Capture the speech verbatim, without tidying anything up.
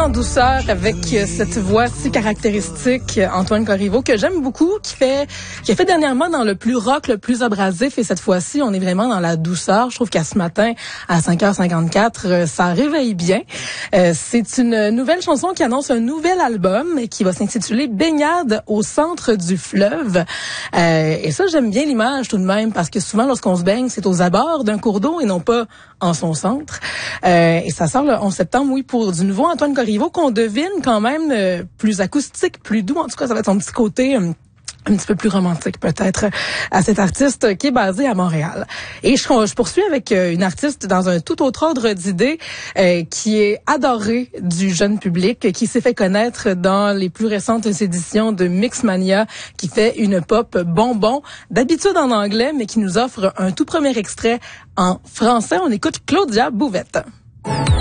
en douceur avec cette voix si caractéristique, Antoine Corriveau, que j'aime beaucoup, qui fait, qui a fait dernièrement dans le plus rock, le plus abrasif, et cette fois-ci, on est vraiment dans la douceur. Je trouve qu'à ce matin, à cinq heures cinquante-quatre, ça réveille bien. Euh, c'est une nouvelle chanson qui annonce un nouvel album qui va s'intituler Baignade au centre du fleuve. Euh, et ça, j'aime bien l'image tout de même, parce que souvent, lorsqu'on se baigne, c'est aux abords d'un cours d'eau et non pas en son centre. Euh, et ça sort le onze septembre, oui, pour du nouveau Antoine Corriveau, qu'on devine quand même euh, plus acoustique, plus doux. En tout cas, ça va être son petit côté euh, un petit peu plus romantique peut-être à cet artiste qui est basé à Montréal. Et je, je poursuis avec une artiste dans un tout autre ordre d'idées euh, qui est adorée du jeune public, qui s'est fait connaître dans les plus récentes éditions de Mixmania, qui fait une pop bonbon, d'habitude en anglais, mais qui nous offre un tout premier extrait en français. On écoute Claudia Bouvette.